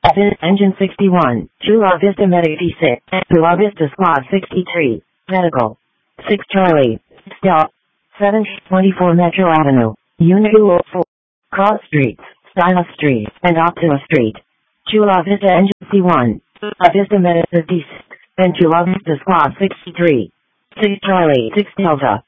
Engine 61, Chula Vista Medic D6, Chula Vista Squad 63, Medical, 6 Charlie, Stealth, 724 Metro Avenue, Unit 204, Cross Streets, Style Street, and Optima Street. Chula Vista Engine C1, Chula Vista Medic D6, and Chula Vista Squad 63, 6 Charlie, 6 Delta.